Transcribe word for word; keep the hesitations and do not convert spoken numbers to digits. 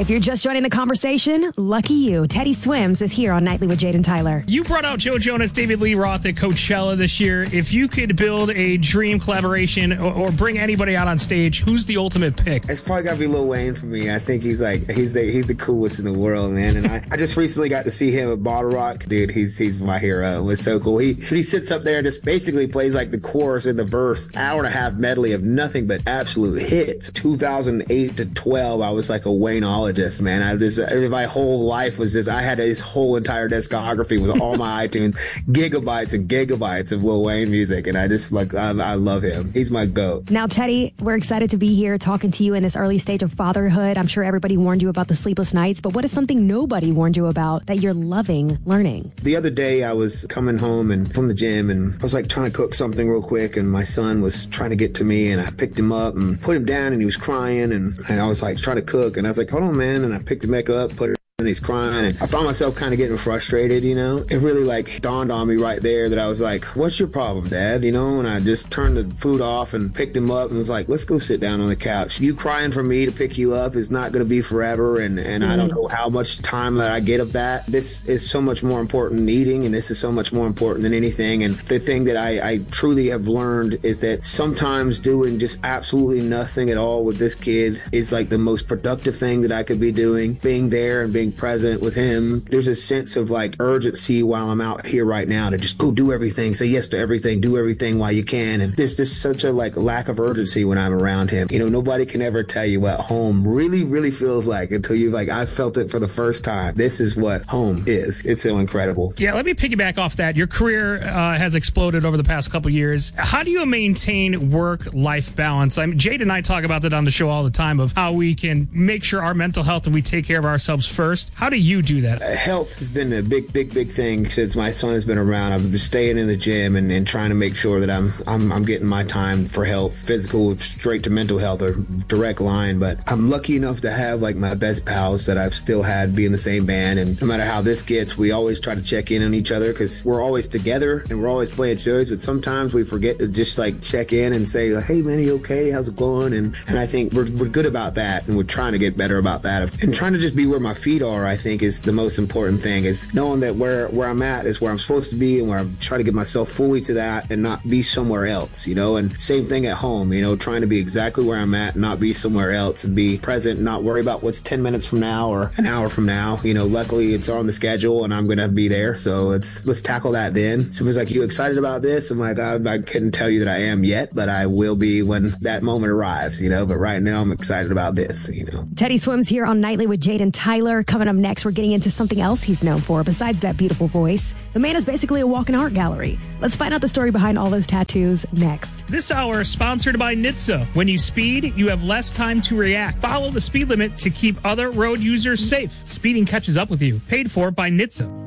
If you're just joining the conversation, lucky you. Teddy Swims is here on Nightly with Jade and Tyler. You brought out Joe Jonas, David Lee Roth at Coachella this year. If you could build a dream collaboration or, or bring anybody out on stage, who's the ultimate pick? It's probably got to be Lil Wayne for me. I think he's like, he's the he's the coolest in the world, man. And I, I just recently got to see him at Bottle Rock. Dude, he's he's my hero. It was so cool. He, he sits up there and just basically plays like the chorus and the verse, hour and a half medley of nothing but absolute hits. two thousand eight to twelve, I was like a Wayneologist, man. I this my whole life was just I had his whole entire discography with all my iTunes, gigabytes and gigabytes of Lil Wayne music, and I just like I, I love him. He's my goat. Now, Teddy, we're excited to be here talking to you in this early stage of fatherhood. I'm sure everybody warned you about the sleepless nights, but what is something nobody warned you about that you're loving learning? The other day I was coming home and from the gym, and I was like trying to cook something real quick, and my son was trying to get to me, and I picked him up and put him down, and he was crying, and, and I was like trying to cook, and I was like, hold on, man, and I picked him back up, put it and he's crying, and I found myself kind of getting frustrated, you know. It really like dawned on me right there that I was like, what's your problem, Dad? You know, and I just turned the food off and picked him up and was like, let's go sit down on the couch. You crying for me to pick you up is not going to be forever, and, and mm-hmm. I don't know how much time that I get of that. This is so much more important than eating, and this is so much more important than anything. And the thing that I, I truly have learned is that sometimes doing just absolutely nothing at all with this kid is like the most productive thing that I could be doing. Being there and being present with him, there's a sense of like urgency while I'm out here right now to just go do everything, say yes to everything, do everything while you can. And there's just such a like lack of urgency when I'm around him. You know, nobody can ever tell you what home really, really feels like until you've like, I felt it for the first time. This is what home is. It's so incredible. Yeah, let me piggyback off that. Your career uh, has exploded over the past couple years. How do you maintain work-life balance? I mean, Jade and I talk about that on the show all the time of how we can make sure our mental health and we take care of ourselves first. How do you do that? Uh, health has been a big, big, big thing since my son has been around. I've been staying in the gym and, and trying to make sure that I'm, I'm I'm getting my time for health, physical, straight to mental health, or direct line. But I'm lucky enough to have like my best pals that I've still had be in the same band. And no matter how this gets, we always try to check in on each other because we're always together and we're always playing shows. But sometimes we forget to just like check in and say, like, hey, man, are you okay? How's it going? And and I think we're, we're good about that. And we're trying to get better about that. And trying to just be where my feet are, I think, is the most important thing, is knowing that where where I'm at is where I'm supposed to be, and where I'm trying to get myself fully to that and not be somewhere else, you know. And same thing at home, you know, trying to be exactly where I'm at and not be somewhere else, and be present and not worry about what's ten minutes from now or an hour from now. You know, luckily it's on the schedule and I'm going to be there. So let's let's tackle that then. Someone's like, you excited about this? I'm like, I, I couldn't tell you that I am yet, but I will be when that moment arrives, you know. But right now I'm excited about this, you know. Teddy Swims here on Nightly with Jade and Tyler. Coming up next, we're getting into something else he's known for besides that beautiful voice. The man is basically a walking art gallery. Let's find out the story behind all those tattoos next. This hour is sponsored by N H T S A. When you speed, you have less time to react. Follow the speed limit to keep other road users safe. Speeding catches up with you. Paid for by N H T S A.